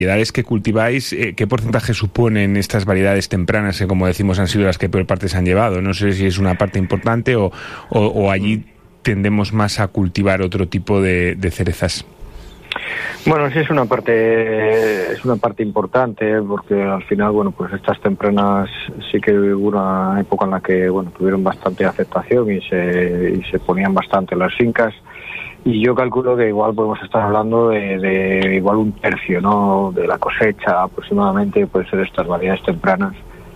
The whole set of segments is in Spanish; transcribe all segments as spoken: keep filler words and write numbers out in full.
variedades que cultiváis, eh, ¿qué porcentaje suponen estas variedades tempranas que, como decimos, han sido las que peor parte se han llevado? No sé si es una parte importante o, o, o allí tendemos más a cultivar otro tipo de, de cerezas. Bueno, sí es una parte es una parte importante, porque al final, bueno, pues estas tempranas sí que hubo una época en la que, bueno, tuvieron bastante aceptación y se y se ponían bastante las fincas, y yo calculo que igual podemos estar hablando de, de igual un tercio, ¿no?, de la cosecha aproximadamente puede ser estas variedades tempranas,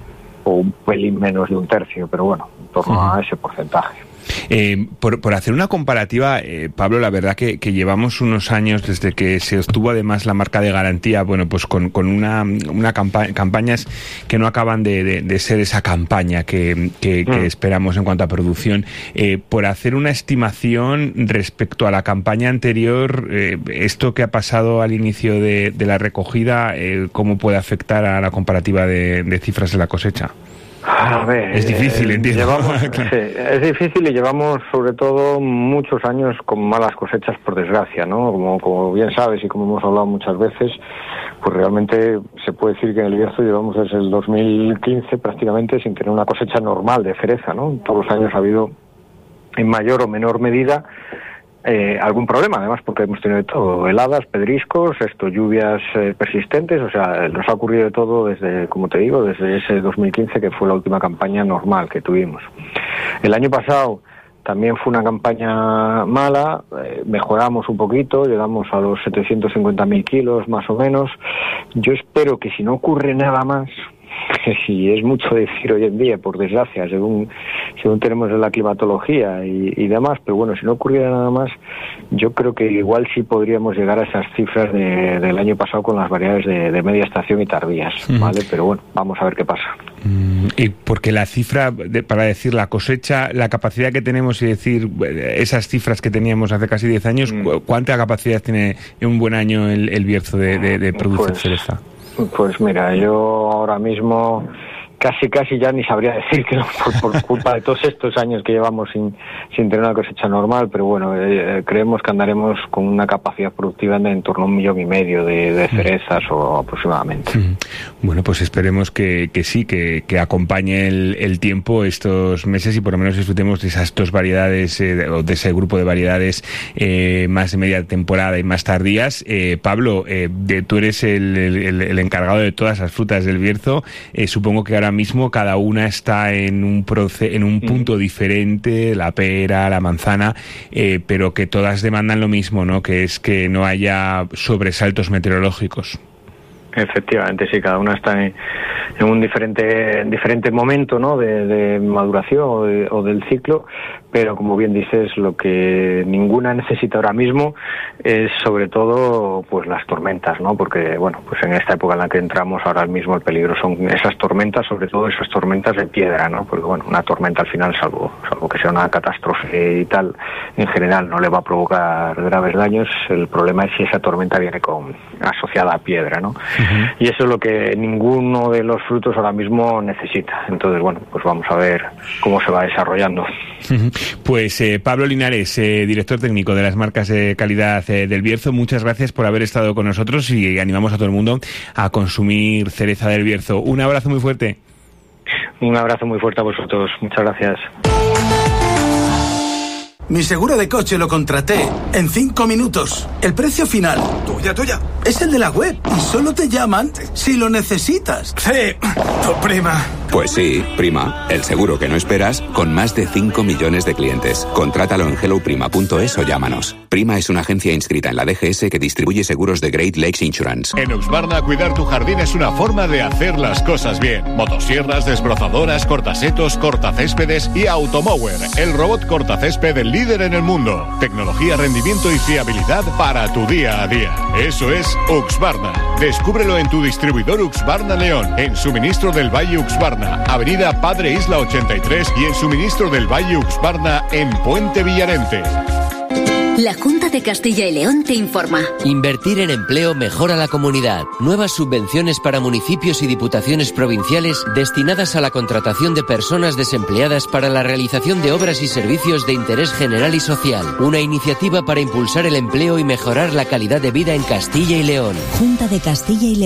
o un pelín menos de un tercio, pero bueno, en torno uh-huh. a ese porcentaje. Eh, por, por hacer una comparativa, eh, Pablo, la verdad que, que llevamos unos años desde que se obtuvo además la marca de garantía, bueno, pues con, con una, una campa- campañas que no acaban de, de, de ser esa campaña que, que, mm. que esperamos en cuanto a producción. Eh, por hacer una estimación respecto a la campaña anterior, eh, esto que ha pasado al inicio de, de la recogida, eh, ¿cómo puede afectar a la comparativa de, de cifras de la cosecha? A ver, es difícil, eh, entiendo. Llevamos, sí, es difícil y llevamos sobre todo muchos años con malas cosechas, por desgracia, ¿no? Como, como bien sabes y como hemos hablado muchas veces, pues realmente se puede decir que en el Bierzo llevamos desde el dos mil quince prácticamente sin tener una cosecha normal de cereza, ¿no? Todos los años ha habido, en mayor o menor medida, Eh, algún problema, además, porque hemos tenido de todo, heladas, pedriscos, esto, lluvias eh, persistentes, o sea, nos ha ocurrido de todo desde, como te digo, desde ese dos mil quince, que fue la última campaña normal que tuvimos. El año pasado también fue una campaña mala, eh, mejoramos un poquito, llegamos a los setecientos cincuenta mil kilos más o menos. Yo espero que si no ocurre nada más, que si es mucho decir hoy en día, por desgracia, según según tenemos en la climatología y, y demás, pero bueno, si no ocurriera nada más, yo creo que igual sí podríamos llegar a esas cifras de, del año pasado con las variedades de, de media estación y tardías, ¿vale? Mm. Pero bueno, vamos a ver qué pasa. Mm, y porque la cifra, de, para decir la cosecha, la capacidad que tenemos y decir esas cifras que teníamos hace casi diez años, mm. ¿cuánta capacidad tiene en un buen año el, el Bierzo de, de, de producir pues, cereza? Pues mira, yo ahora mismo casi casi ya ni sabría decir que no, por, por culpa de todos estos años que llevamos sin sin tener una cosecha normal, pero bueno, eh, creemos que andaremos con una capacidad productiva de en torno a un millón y medio de, de cerezas mm. o aproximadamente. Mm. Bueno, pues esperemos que, que sí, que, que acompañe el, el tiempo estos meses y por lo menos disfrutemos de esas dos variedades, eh, o de ese grupo de variedades eh, más de media temporada y más tardías. Eh, Pablo, eh, de, tú eres el, el, el encargado de todas las frutas del Bierzo. Eh, supongo que ahora mismo cada una está en un proce- en un punto mm. diferente, la pera, la manzana, eh, pero que todas demandan lo mismo, ¿no? Que es que no haya sobresaltos meteorológicos. Efectivamente, sí, cada una está en, en un diferente diferente momento, ¿no?, de, de maduración o, de, o del ciclo, pero como bien dices, lo que ninguna necesita ahora mismo es sobre todo pues las tormentas, ¿no? Porque bueno, pues en esta época en la que entramos ahora mismo el peligro son esas tormentas, sobre todo esas tormentas de piedra, ¿no? Porque bueno, una tormenta al final, salvo salvo que sea una catástrofe y tal, en general no le va a provocar graves daños. El problema es si esa tormenta viene con asociada a piedra, ¿no? Uh-huh. Y eso es lo que ninguno de los frutos ahora mismo necesita. Entonces, bueno, pues vamos a ver cómo se va desarrollando. Uh-huh. Pues eh, Pablo Linares, eh, director técnico de las marcas de calidad eh, del Bierzo, muchas gracias por haber estado con nosotros y animamos a todo el mundo a consumir cereza del Bierzo. Un abrazo muy fuerte. Un abrazo muy fuerte a vosotros. Muchas gracias. Mi seguro de coche lo contraté en cinco minutos. El precio final, tuya, tuya, es el de la web y solo te llaman si lo necesitas. Sí, tu prima. Pues sí, Prima, el seguro que no esperas con más de cinco millones de clientes. Contrátalo en hello prima punto es o llámanos. Prima es una agencia inscrita en la D G S que distribuye seguros de Great Lakes Insurance. En Husqvarna, cuidar tu jardín es una forma de hacer las cosas bien. Motosierras, desbrozadoras, cortasetos, cortacéspedes y Automower, el robot cortacésped del líder en el mundo. Tecnología, rendimiento y fiabilidad para tu día a día. Eso es Husqvarna. Descúbrelo en tu distribuidor Husqvarna León, en Suministro del Valle Husqvarna, Avenida Padre Isla ochenta y tres y en Suministro del Valle Husqvarna en Puente Villarente. La Junta de Castilla y León te informa. Invertir en empleo mejora la comunidad. Nuevas subvenciones para municipios y diputaciones provinciales destinadas a la contratación de personas desempleadas para la realización de obras y servicios de interés general y social. Una iniciativa para impulsar el empleo y mejorar la calidad de vida en Castilla y León. Junta de Castilla y León.